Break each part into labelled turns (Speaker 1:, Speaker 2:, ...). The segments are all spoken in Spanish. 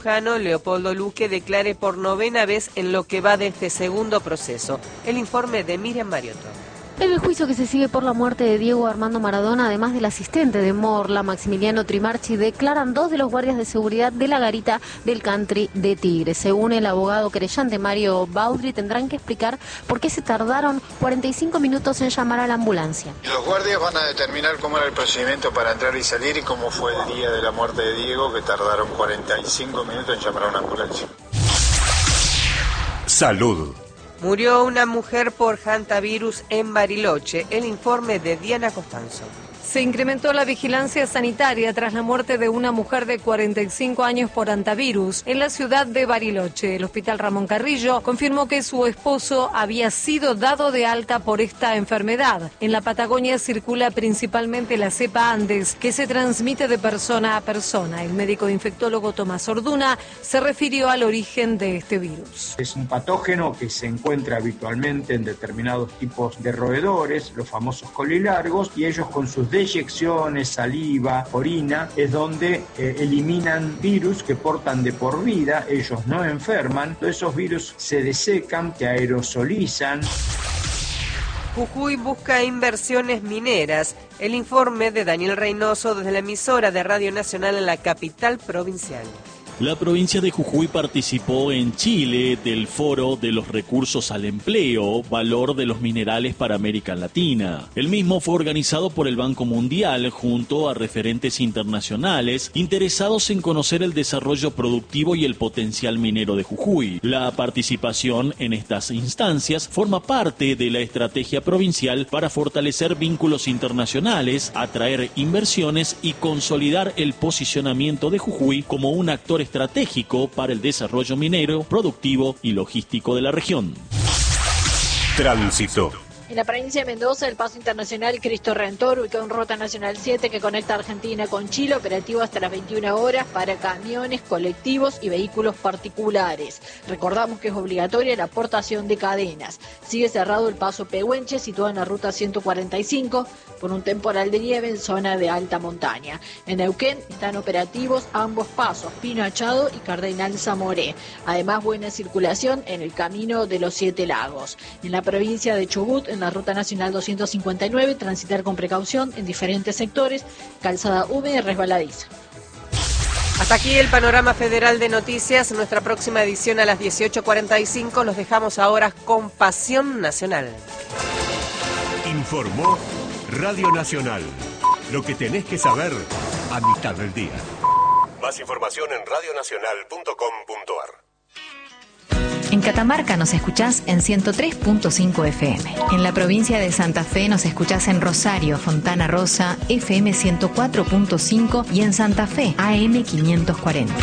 Speaker 1: Leopoldo Luque declare por 9ª vez en lo que va de este segundo proceso. El informe de Miriam Mariotto.
Speaker 2: En el juicio que se sigue por la muerte de Diego Armando Maradona, además del asistente de Morla, Maximiliano Trimarchi, declaran 2 de los guardias de seguridad de la garita del country de Tigre. Según el abogado querellante Mario Baudry, tendrán que explicar por qué se tardaron 45 minutos en llamar a la ambulancia.
Speaker 3: Los guardias van a determinar cómo era el procedimiento para entrar y salir y cómo fue el día de la muerte de Diego, que tardaron 45 minutos en llamar a una ambulancia.
Speaker 4: Salud.
Speaker 1: Murió una mujer por hantavirus en Bariloche. El informe de Diana Costanzo.
Speaker 5: Se incrementó la vigilancia sanitaria tras la muerte de una mujer de 45 años por hantavirus en la ciudad de Bariloche. El Hospital Ramón Carrillo confirmó que su esposo había sido dado de alta por esta enfermedad. En la Patagonia circula principalmente la cepa Andes, que se transmite de persona a persona. El médico infectólogo Tomás Orduna se refirió al origen de este virus.
Speaker 6: Es un patógeno que se encuentra habitualmente en determinados tipos de roedores, los famosos colilargos, y ellos con sus deyecciones, saliva, orina, es donde eliminan virus que portan de por vida. Ellos no enferman, todos esos virus se desecan, se aerosolizan.
Speaker 1: Jujuy busca inversiones mineras. El informe de Daniel Reynoso desde la emisora de Radio Nacional en la capital provincial.
Speaker 7: La provincia de Jujuy participó en Chile del Foro de los Recursos al Empleo, Valor de los Minerales para América Latina. El mismo fue organizado por el Banco Mundial junto a referentes internacionales interesados en conocer el desarrollo productivo y el potencial minero de Jujuy. La participación en estas instancias forma parte de la estrategia provincial para fortalecer vínculos internacionales, atraer inversiones y consolidar el posicionamiento de Jujuy como un actor estratégico para el desarrollo minero, productivo y logístico de la región.
Speaker 4: Tránsito.
Speaker 8: En la provincia de Mendoza, el paso internacional Cristo Redentor, ubicado en Ruta Nacional 7 que conecta Argentina con Chile, operativo hasta las 21 horas para camiones, colectivos y vehículos particulares. Recordamos que es obligatoria la aportación de cadenas. Sigue cerrado el paso Pehuenche, situado en la Ruta 145, por un temporal de nieve en zona de alta montaña. En Neuquén están operativos ambos pasos, Pino Achado y Cardenal Zamoré. Además, buena circulación en el camino de los 7 lagos. En la provincia de Chubut, en la Ruta Nacional 259, transitar con precaución en diferentes sectores, calzada húmeda y resbaladiza.
Speaker 1: Hasta aquí el panorama federal de noticias. Nuestra próxima edición a las 18:45. Los dejamos ahora con Pasión Nacional.
Speaker 4: Informó Radio Nacional. Lo que tenés que saber a mitad del día. Más información en radionacional.com.ar.
Speaker 9: En Catamarca nos escuchás en 103.5 FM. En la provincia de Santa Fe nos escuchás en Rosario, Fontana Rosa, FM 104.5 y en Santa Fe, AM 540.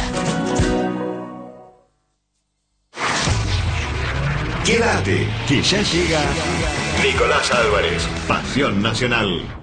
Speaker 4: Quédate, que ya llega Nicolás Álvarez, Pasión Nacional.